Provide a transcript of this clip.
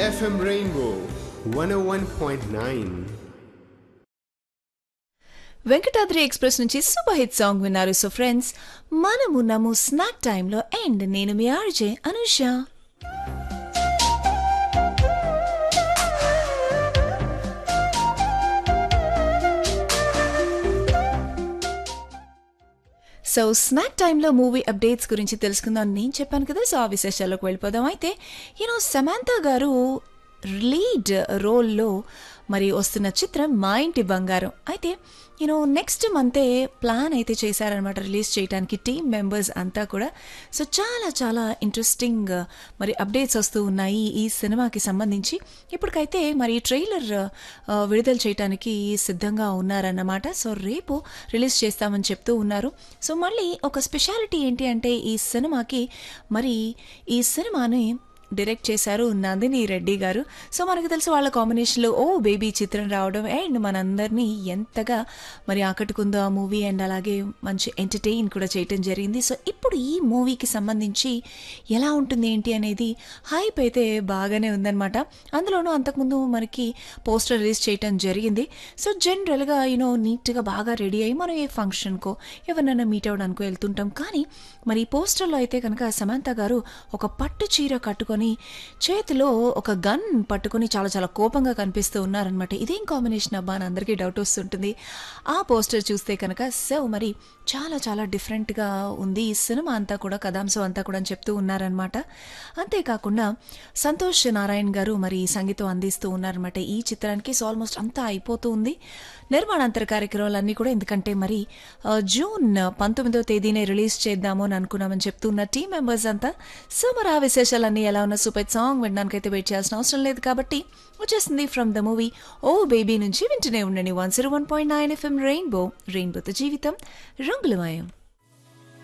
FM Rainbow 101.9. Venkatadri express నుంచి super hit song విన్నారు. So friends, మనమున్నాము snack టైంలో అండ్ నేను మీ ఆర్జే అనుష. సో స్నాక్ టైంలో మూవీ అప్డేట్స్ గురించి తెలుసుకుందాం నేను చెప్పాను కదా. సో ఆ విశేషాల్లోకి వెళ్ళిపోదాం. అయితే సమంతా గారు లీడ్ రోల్లో మరి వస్తున్న చిత్రం మా ఇంటి బంగారం. అయితే నెక్స్ట్ మంతే ప్లాన్ అయితే చేశారనమాట రిలీజ్ చేయడానికి టీమ్ మెంబర్స్ అంతా కూడా. సో చాలా చాలా ఇంట్రెస్టింగ్ మరి అప్డేట్స్ వస్తూ ఉన్నాయి ఈ సినిమాకి సంబంధించి. ఇప్పటికైతే మరి ట్రైలర్ విడుదల చేయడానికి సిద్ధంగా ఉన్నారన్నమాట. సో రేపు రిలీజ్ చేస్తామని చెప్తూ ఉన్నారు. సో మళ్ళీ ఒక స్పెషాలిటీ ఏంటి అంటే ఈ సినిమాకి మరి ఈ సినిమాని డైరెక్ట్ చేశారు నందిని రెడ్డి గారు. సో మనకు తెలుసు వాళ్ళ కాంబినేషన్లో ఓ బేబీ చిత్రం రావడం అండ్ మనందరినీ ఎంతగా మరి ఆకట్టుకుందో ఆ మూవీ అండ్ అలాగే మంచి ఎంటర్టైన్ కూడా చేయటం జరిగింది. సో ఇప్పుడు ఈ మూవీకి సంబంధించి ఎలా ఉంటుంది ఏంటి అనేది హైప్ అయితే బాగానే ఉందన్నమాట. అందులోనూ అంతకుముందు మనకి పోస్టర్ రిలీజ్ చేయటం జరిగింది. సో జనరల్గా నీట్గా బాగా రెడీ అయ్యి మనం ఏ ఫంక్షన్కో ఎవరినైనా మీట్ అవ్వడానికో వెళ్తుంటాం. కానీ మరి ఈ పోస్టర్లో అయితే కనుక సమంత గారు ఒక పట్టు చీర కట్టుకొని చేతిలో ఒక గన్ పట్టుకొని చాలా చాలా కోపంగా కనిపిస్తూ ఉన్నారనమాట. ఇదేం కాంబినేషన్ అబ్బా అని అందరికీ డౌట్ వస్తుంటుంది ఆ పోస్టర్ చూస్తే కనుక. సో మరి చాలా చాలా డిఫరెంట్గా ఉంది ఈ సినిమా అంతా కూడా, కథాంశం అంతా కూడా అని చెప్తూ ఉన్నారనమాట. అంతేకాకుండా సంతోష్ నారాయణ్ గారు మరి సంగీతం అందిస్తూ ఉన్నారనమాట ఈ చిత్రానికి. సో ఆల్మోస్ట్ అంతా అయిపోతూ ఉంది నిర్మాణాంతర కార్యక్రమాలన్నీ కూడా. ఎందుకంటే మరి జూన్ 19వ తేదీనే రిలీజ్ చేద్దాము అని అనుకున్నామని చెప్తున్న టీమ్ మెంబర్స్ అంతా. సో మరి ఆ విశేషాలన్నీ ఎలా ఉన్న సూపర్ సాంగ్ వినడానికైతే వెయిట్ చేయాల్సిన అవసరం లేదు కాబట్టి వచ్చేసింది from the movie oh baby నుంచి. వింటూనే ఉండండి 101.9 FM రెయిన్బో, రెయిన్బోతో జీవితం రంగులమయం.